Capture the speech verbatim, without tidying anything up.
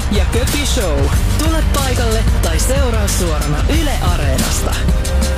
ja Köpi Show. Tule paikalle tai seuraa suorana Yle Areenasta.